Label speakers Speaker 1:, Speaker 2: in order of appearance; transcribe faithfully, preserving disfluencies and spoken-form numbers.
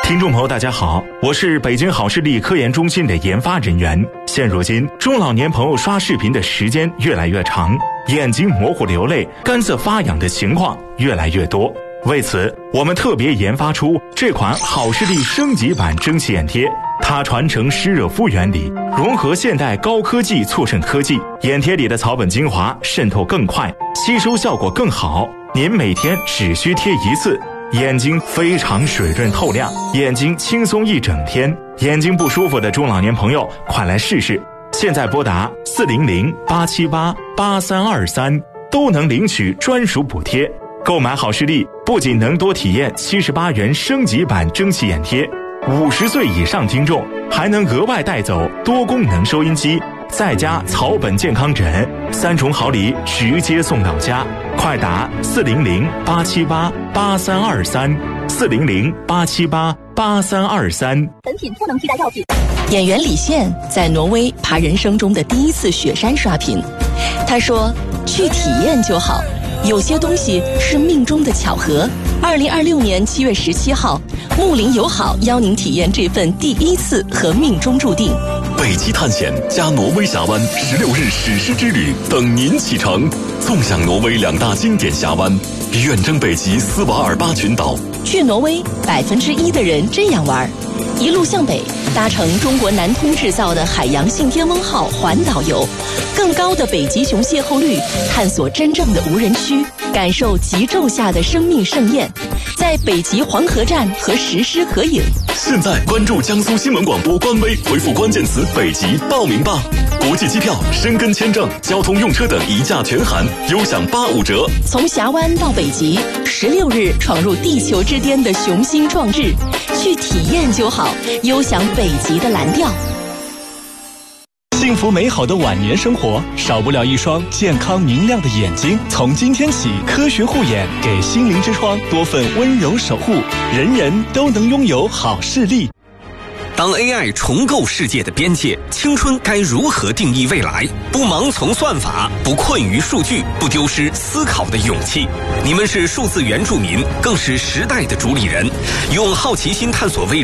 Speaker 1: 听众朋友大家好，我是北京好视力科研中心的研发人员。现如今中老年朋友刷视频的时间越来越长，眼睛模糊流泪、干涩发痒的情况越来越多。为此我们特别研发出这款好视力升级版蒸汽眼贴，它传承湿热敷原理，融合现代高科技促渗科技，眼贴里的草本精华渗透更快，吸收效果更好。您每天只需贴一次，眼睛非常水润透亮，眼睛轻松一整天。眼睛不舒服的中老年朋友快来试试，现在拨打四零零八七八八三二三都能领取专属补贴。购买好视力不仅能多体验七十八元升级版蒸汽眼贴，五十岁以上听众还能额外带走多功能收音机，再加草本健康枕，三重好礼直接送到家。快打四零零八七八八三二三，四零零八七八八三二三。
Speaker 2: 本品不能替代药品。
Speaker 3: 演员李现在挪威爬人生中的第一次雪山刷屏，他说：“去体验就好，有些东西是命中的巧合。”二零二六年七月十七号，睦邻友好邀您体验这份第一次和命中注定。
Speaker 4: 北极探险加挪威峡湾十六日史诗之旅等您启程，纵享挪威两大经典峡湾，远征北极斯瓦尔巴群岛。
Speaker 3: 去挪威，百分之一的人这样玩：一路向北，搭乘中国南通制造的海洋信天翁号环岛游，更高的北极熊邂逅率，探索真正的无人区，感受极昼下的生命盛宴，在北极黄河站和石狮合影。
Speaker 4: 现在关注江苏新闻广播官微，回复关键词北极报名吧。国际机票、申根签证、交通用车等一价全含，优享八五折。
Speaker 3: 从峡湾到北极，十六日闯入地球之巅的雄心壮志，去体验就好，优享北极的蓝调。
Speaker 5: 幸福美好的晚年生活，少不了一双健康明亮的眼睛。从今天起，科学护眼给心灵之窗多份温柔守护，人人都能拥有好视力。
Speaker 6: 当 A I 重构世界的边界，青春该如何定义未来？不盲从算法，不困于数据，不丢失思考的勇气。你们是数字原住民，更是时代的主理人，用好奇心探索未